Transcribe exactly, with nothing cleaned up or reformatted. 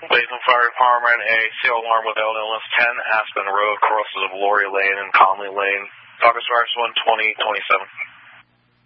Latham Fire Department, a seal alarm with L L S ten, Aspen Road, crosses of Laurie Lane and Conley Lane. Progress virus one twenty twenty-seven.